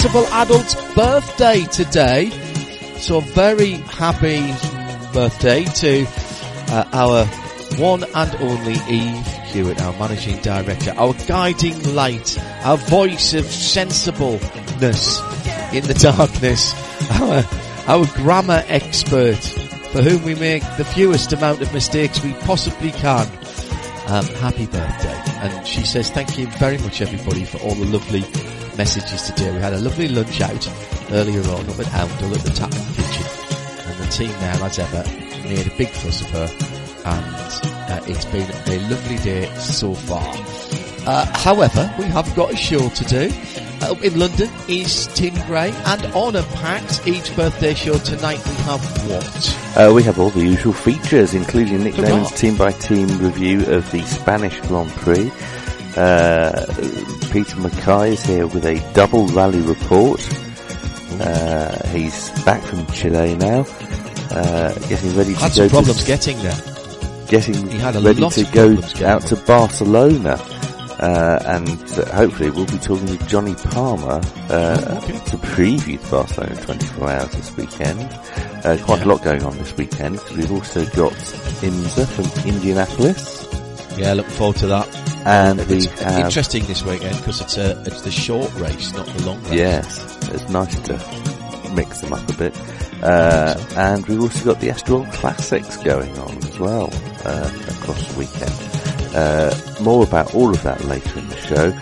responsible adult's birthday today. So a very happy birthday to our one and only Eve Hewitt, our managing director, our guiding light, our voice of sensibleness in the darkness, our grammar expert, for whom we make the fewest amount of mistakes we possibly can. Happy birthday. And she says thank you very much, everybody, for all the lovely messages today. We had a lovely lunch out earlier on up at Oundle at the Tapman Kitchen, and the team now, as ever, made a big fuss of her, and it's been a lovely day so far. However, we have got a show to do. Up in London is Tim Gray, and on a packed Eve's birthday show tonight we have what? We have all the usual features, including Nick Lennon's team-by-team review of the Spanish Grand Prix. Peter Mackay is here with a double rally report. He's back from Chile now, getting ready to had some problems getting there. Getting ready to go out to Barcelona. And hopefully we'll be talking to Johnny Palmer to preview the Barcelona 24 Hours this weekend. Quite a lot going on this weekend, because we've also got IMSA from Indianapolis. Yeah, looking forward to that. And it's interesting this weekend because it's the short race, not the long race. Yes, it's nice to mix them up a bit. And we've also got the Estoril Classics going on as well across the weekend. More about all of that later in the show.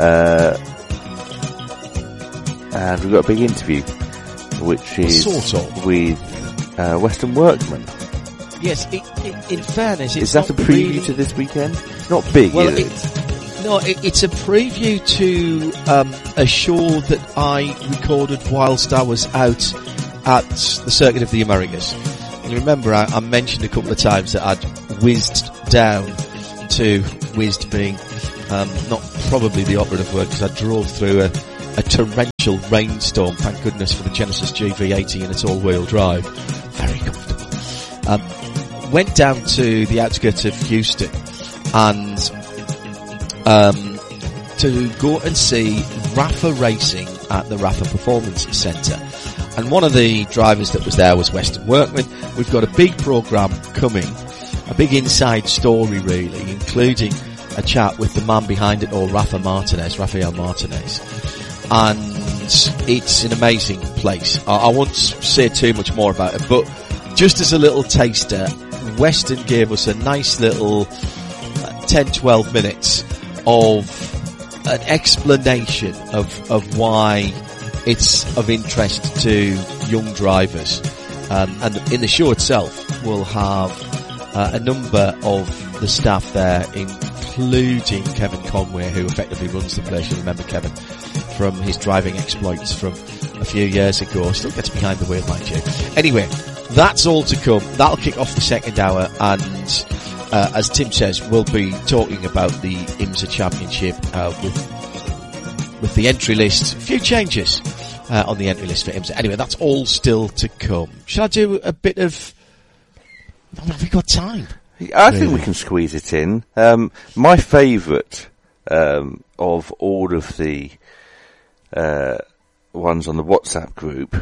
And we've got a big interview, which is with Western Workman. Yes, in fairness, it's is that a preview really to this weekend? It's not big, well, is it? No, it's a preview to a show that I recorded whilst I was out at the Circuit of the Americas. And remember, I mentioned a couple of times that I'd whizzed down to whizzed being not probably the operative word, because I drove through a torrential rainstorm, thank goodness for the Genesis GV80 and its all-wheel drive. Very comfortable. Went down to the outskirts of Houston and to go and see Rafa Racing at the Rafa Performance Centre. And one of the drivers that was there was Western Workman. We've got a big programme coming, a big inside story really, including a chat with the man behind it all, Rafael Martinez. And it's an amazing place. I won't say too much more about it, but just as a little taster, Western gave us a nice little 10-12 minutes of an explanation of why it's of interest to young drivers. And in the show itself, we'll have a number of the staff there, including Kevin Conway, who effectively runs the place. You remember Kevin from his driving exploits from a few years ago. Still gets behind the wheel, mind you. Anyway, that's all to come. That'll kick off the second hour, and as Tim says, we'll be talking about the IMSA Championship with the entry list. A few changes on the entry list for IMSA. Anyway, that's all still to come. Shall I do a bit of... Have we got time? I think we can squeeze it in. My favourite of all of the ones on the WhatsApp group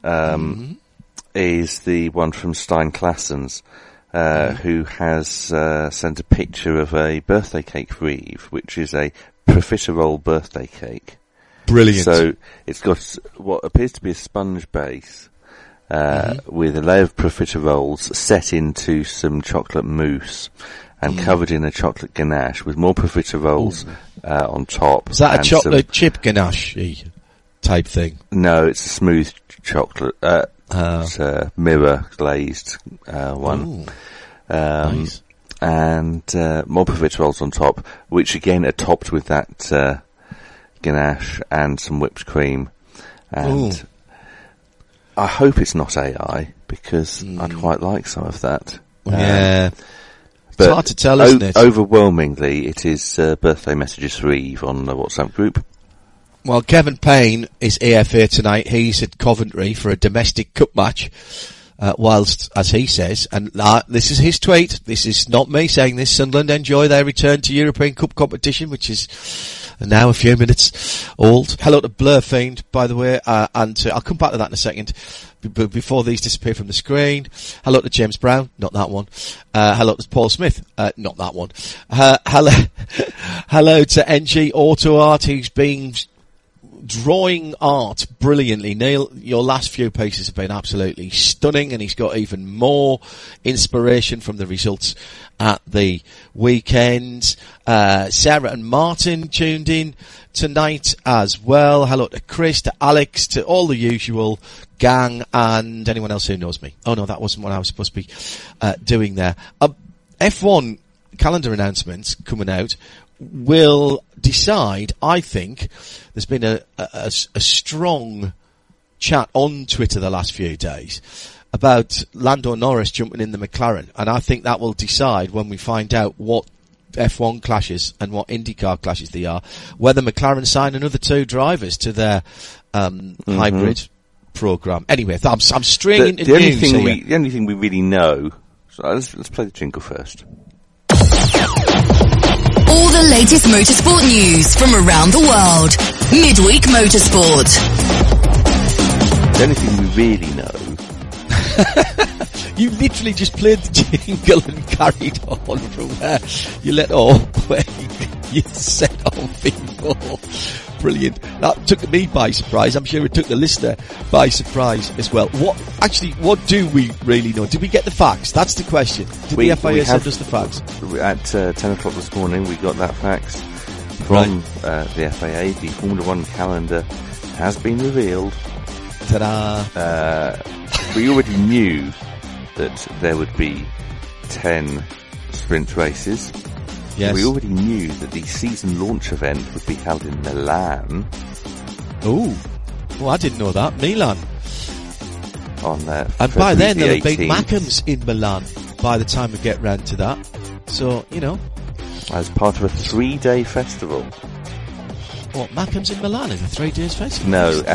is the one from Stein Claessens, who has sent a picture of a birthday cake for Eve, which is a profiterole birthday cake. Brilliant. So it's got what appears to be a sponge base with a layer of profiteroles set into some chocolate mousse and covered in a chocolate ganache with more profiteroles on top. Is that a chocolate chip ganache type thing? No, it's a smooth chocolate. It's a mirror glazed one. Nice. And more profiteroles on top, which again are topped with that ganache and some whipped cream. And I hope it's not AI, because I'd quite like some of that. Yeah. But it's hard to tell, isn't it? Overwhelmingly, it is birthday messages for Eve on the WhatsApp group. Well, Kevin Payne is AFA tonight. He's at Coventry for a domestic cup match. whilst, as he says, and this is his tweet, this is not me saying this, Sunderland enjoy their return to European Cup competition, which is now a few minutes old. Hello to Blur Fiend, by the way, and I'll come back to that in a second, but before these disappear from the screen. Hello to James Brown, not that one. Hello to Paul Smith, not that one. Hello to NG Auto Art, who's been drawing art brilliantly. Neil, your last few pieces have been absolutely stunning, and he's got even more inspiration from the results at the weekend. Sarah and Martin tuned in tonight as well. Hello to Chris, to Alex, to all the usual gang, and anyone else who knows me. Oh no, that wasn't what I was supposed to be doing there. F1 calendar announcements coming out will decide, I think. There's been a strong chat on Twitter the last few days about Lando Norris jumping in the McLaren, and I think that will decide when we find out what F1 clashes and what IndyCar clashes they are, whether McLaren sign another 2 drivers to their hybrid program. Anyway, I'm straying into news here. The only thing we really know. So let's play the jingle first. All the latest motorsport news from around the world. Midweek Motorsport. The only thing we really know. You literally just played the jingle and carried on from where you let off, where you set off before. Brilliant. That took me by surprise. I'm sure it took the listener by surprise as well. What do we really know? Did we get the facts? That's the question. Did the FIA send us the facts? At 10 o'clock this morning, we got that fax from the FIA. The Formula 1 calendar has been revealed. Ta-da! We already knew that there would be 10 sprint races. Yes. We already knew that the season launch event would be held in Milan. Oh, I didn't know that. Milan. And by then there'll be big Mackems in Milan by the time we get round to that. So, as part of a 3-day festival. What, Mackems in Milan is a 3 days festival? No,